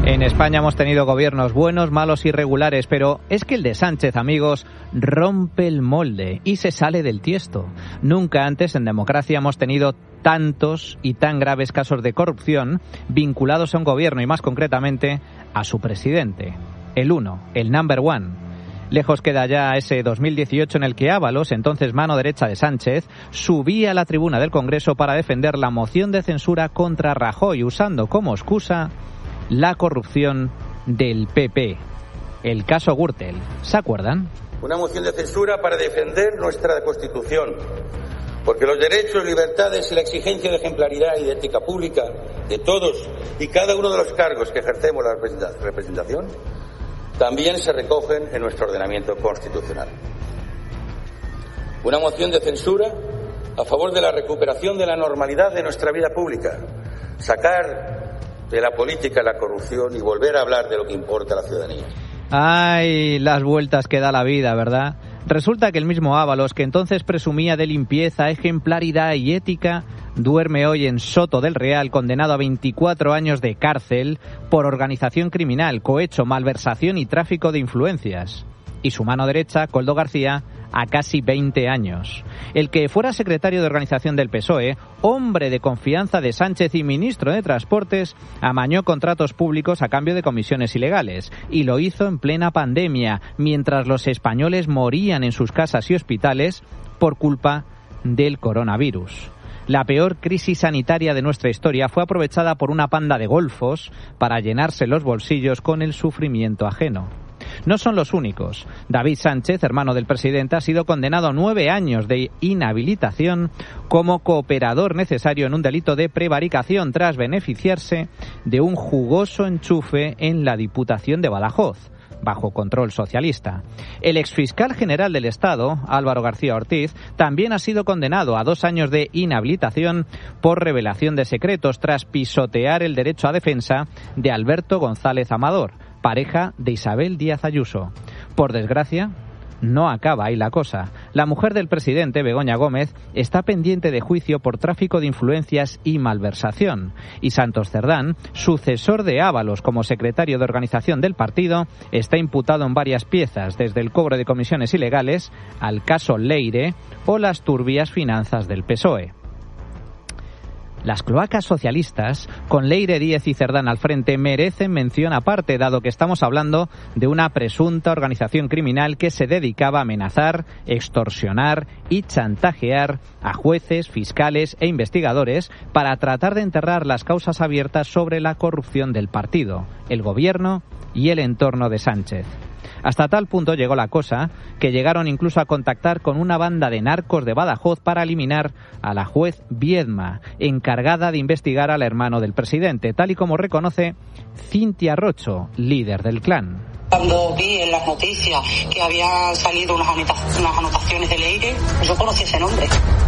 En España hemos tenido gobiernos buenos, malos y regulares, pero es que el de Sánchez, amigos, rompe el molde y se sale del tiesto. Nunca antes en democracia hemos tenido tantos y tan graves casos de corrupción vinculados a un gobierno y más concretamente a su presidente, el uno, el number one. Lejos queda ya ese 2018 en el que Ábalos, entonces mano derecha de Sánchez, subía a la tribuna del Congreso para defender la moción de censura contra Rajoy, usando como excusa la corrupción del PP. El caso Gürtel, ¿se acuerdan? Una moción de censura para defender nuestra Constitución, porque los derechos, libertades y la exigencia de ejemplaridad y de ética pública de todos y cada uno de los cargos que ejercemos la representación también se recogen en nuestro ordenamiento constitucional. Una moción de censura a favor de la recuperación de la normalidad de nuestra vida pública, sacar de la política la corrupción y volver a hablar de lo que importa a la ciudadanía. Ay, las vueltas que da la vida, ¿verdad? Resulta que el mismo Ábalos, que entonces presumía de limpieza, ejemplaridad y ética, duerme hoy en Soto del Real, condenado a 24 años de cárcel por organización criminal, cohecho, malversación y tráfico de influencias. Y su mano derecha, Koldo García, a casi 20 años. El que fuera secretario de organización del PSOE, hombre de confianza de Sánchez y ministro de Transportes, amañó contratos públicos a cambio de comisiones ilegales y lo hizo en plena pandemia, mientras los españoles morían en sus casas y hospitales por culpa del coronavirus. La peor crisis sanitaria de nuestra historia fue aprovechada por una panda de golfos para llenarse los bolsillos con el sufrimiento ajeno. No son los únicos. David Sánchez, hermano del presidente, ha sido condenado a 9 años de inhabilitación como cooperador necesario en un delito de prevaricación tras beneficiarse de un jugoso enchufe en la Diputación de Badajoz, bajo control socialista. El exfiscal general del Estado, Álvaro García Ortiz, también ha sido condenado a 2 años de inhabilitación por revelación de secretos tras pisotear el derecho a defensa de Alberto González Amador, pareja de Isabel Díaz Ayuso. Por desgracia, no acaba ahí la cosa. La mujer del presidente, Begoña Gómez, está pendiente de juicio por tráfico de influencias y malversación. Y Santos Cerdán, sucesor de Ábalos como secretario de organización del partido, está imputado en varias piezas, desde el cobro de comisiones ilegales al caso Leire o las turbias finanzas del PSOE. Las cloacas socialistas, con Leire, Díez y Cerdán al frente, merecen mención aparte, dado que estamos hablando de una presunta organización criminal que se dedicaba a amenazar, extorsionar y chantajear a jueces, fiscales e investigadores para tratar de enterrar las causas abiertas sobre la corrupción del partido, el gobierno y el entorno de Sánchez. Hasta tal punto llegó la cosa que llegaron incluso a contactar con una banda de narcos de Badajoz para eliminar a la juez Viedma, encargada de investigar al hermano del presidente, tal y como reconoce Cintia Rocho, líder del clan. Cuando vi en las noticias que habían salido unas anotaciones de Leire, yo conocí ese nombre.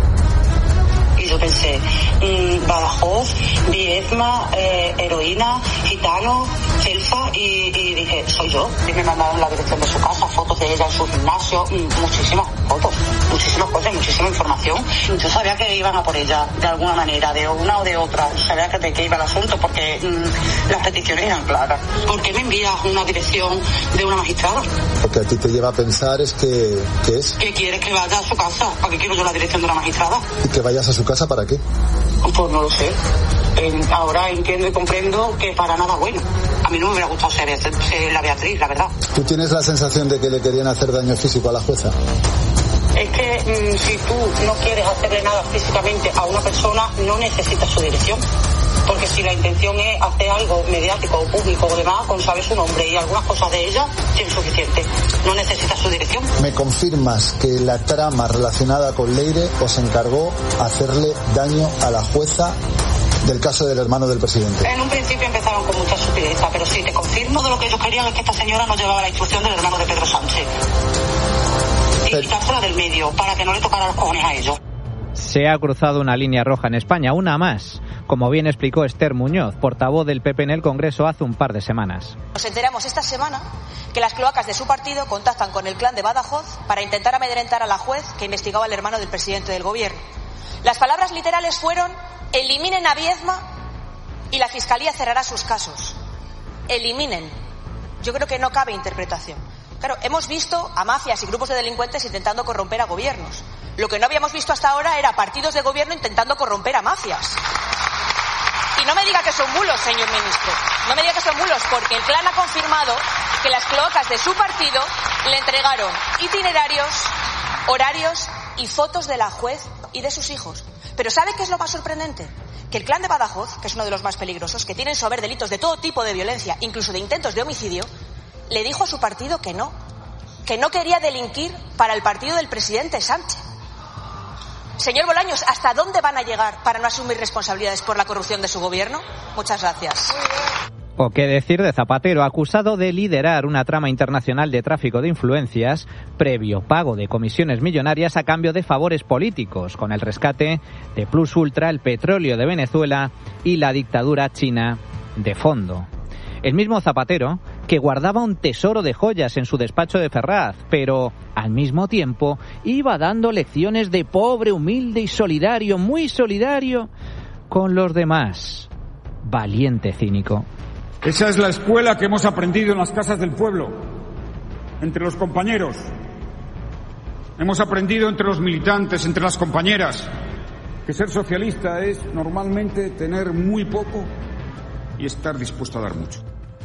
Y yo pensé, Badajoz, Viedma, heroína, gitano, Celfa, y dije, soy yo. Y me mandaron la dirección de su casa, fotos de ella en su gimnasio, muchísimas fotos, muchísimas cosas, muchísima información. Yo sabía que iban a por ella, de alguna manera, de una o de otra. Sabía de qué iba el asunto, porque las peticiones eran claras. ¿Por qué me envías una dirección de una magistrada? Lo que a ti te lleva a pensar es que es... ¿Qué quieres que vaya a su casa? ¿Para qué quiero yo la dirección de una magistrada? ¿Y que vayas a su casa para qué? Pues no lo sé. Ahora entiendo y comprendo que para nada bueno. A mí no me hubiera gustado ser la Beatriz, la verdad. ¿Tú tienes la sensación de que le querían hacer daño físico a la jueza? Es que si tú no quieres hacerle nada físicamente a una persona, no necesitas su dirección. Porque si la intención es hacer algo mediático o público o demás, con saber su nombre y algunas cosas de ella, es suficiente. No necesitas su dirección. ¿Me confirmas que la trama relacionada con Leire os encargó hacerle daño a la jueza del caso del hermano del presidente? En un principio empezaron con mucha sutileza, pero sí, te confirmo de lo que ellos querían es que esta señora no llevaba la instrucción del hermano de Pedro Sánchez. Y quitársela del medio, para que no le tocara los cojones a ellos. Se ha cruzado una línea roja en España, una más, como bien explicó Esther Muñoz, portavoz del PP en el Congreso hace un par de semanas. Nos enteramos esta semana que las cloacas de su partido contactan con el clan de Badajoz para intentar amedrentar a la juez que investigaba al hermano del presidente del gobierno. Las palabras literales fueron: eliminen a Viedma y la Fiscalía cerrará sus casos. eliminen. Yo creo que no cabe interpretación. Claro, hemos visto a mafias y grupos de delincuentes intentando corromper a gobiernos. Lo que no habíamos visto hasta ahora era partidos de gobierno intentando corromper a mafias. Y no me diga que son bulos, señor ministro. No me diga que son bulos, porque el clan ha confirmado que las cloacas de su partido le entregaron itinerarios, horarios y fotos de la juez y de sus hijos. Pero ¿sabe qué es lo más sorprendente? Que el clan de Badajoz, que es uno de los más peligrosos, que tiene en su haber delitos de todo tipo de violencia, incluso de intentos de homicidio, le dijo a su partido que no quería delinquir para el partido del presidente Sánchez. Señor Bolaños, ¿hasta dónde van a llegar para no asumir responsabilidades por la corrupción de su gobierno? Muchas gracias. O qué decir de Zapatero, acusado de liderar una trama internacional de tráfico de influencias previo pago de comisiones millonarias a cambio de favores políticos, con el rescate de Plus Ultra, el petróleo de Venezuela y la dictadura china de fondo. El mismo Zapatero que guardaba un tesoro de joyas en su despacho de Ferraz, pero al mismo tiempo iba dando lecciones de pobre, humilde y solidario, muy solidario con los demás. Valiente cínico. Esa es la escuela que hemos aprendido en las casas del pueblo, entre los compañeros. Hemos aprendido entre los militantes, entre las compañeras, que ser socialista es normalmente tener muy poco y estar dispuesto a dar mucho.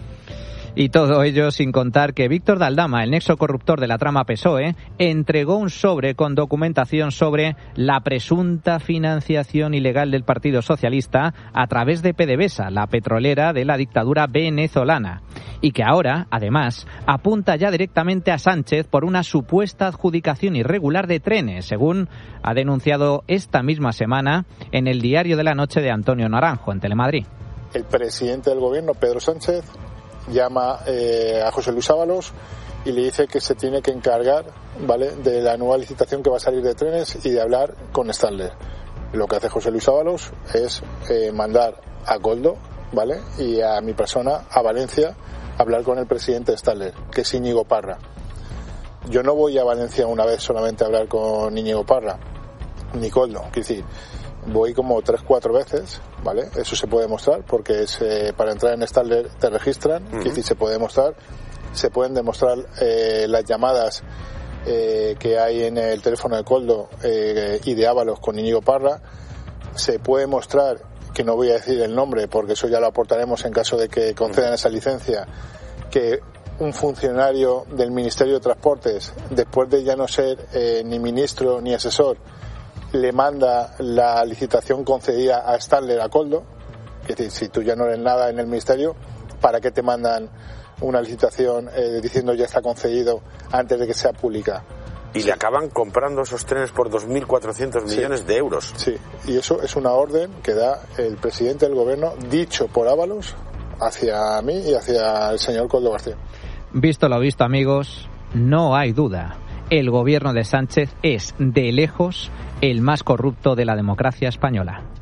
Y todo ello sin contar que Víctor de Aldama, el nexo corruptor de la trama PSOE, entregó un sobre con documentación sobre la presunta financiación ilegal del Partido Socialista a través de PDVSA, la petrolera de la dictadura venezolana. Y que ahora, además, apunta ya directamente a Sánchez por una supuesta adjudicación irregular de trenes, según ha denunciado esta misma semana en el Diario de la Noche de Antonio Naranjo, en Telemadrid. El presidente del gobierno, Pedro Sánchez, llama a José Luis Ábalos y le dice que se tiene que encargar, ¿vale?, de la nueva licitación que va a salir de trenes y de hablar con Stadler. Lo que hace José Luis Ábalos es mandar a Koldo, ¿vale?, y a mi persona a Valencia a hablar con el presidente de Stadler, que es Íñigo Parra. Yo no voy a Valencia una vez solamente a hablar con Íñigo Parra ni Koldo, quiero decir, voy como 3-4 veces, ¿vale? Eso se puede demostrar porque es para entrar en Stadler te registran, quiero decir, se puede demostrar, se pueden demostrar las llamadas que hay en el teléfono de Koldo y de Ábalos con Íñigo Parra, se puede mostrar, que no voy a decir el nombre porque eso ya lo aportaremos en caso de que concedan esa licencia, que un funcionario del Ministerio de Transportes, después de ya no ser ni ministro ni asesor, le manda la licitación concedida a Stadler a Koldo. Es decir, si tú ya no eres nada en el ministerio, ¿para qué te mandan una licitación diciendo ya está concedido antes de que sea pública? Y le acaban comprando esos trenes por 2.400 millones de euros. Sí, y eso es una orden que da el presidente del gobierno, dicho por Ábalos, hacia mí y hacia el señor Koldo García. Visto lo visto, amigos, no hay duda. El gobierno de Sánchez es, de lejos, el más corrupto de la democracia española.